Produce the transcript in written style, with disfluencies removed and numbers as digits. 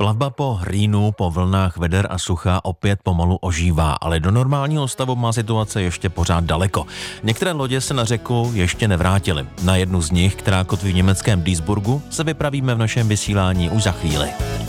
Plavba po Rýnu po vlnách veder a sucha opět pomalu ožívá, ale do normálního stavu má situace ještě pořád daleko. Některé lodě se na řeku ještě nevrátily. Na jednu z nich, která kotví v německém Duisburgu, se vypravíme v našem vysílání už za chvíli.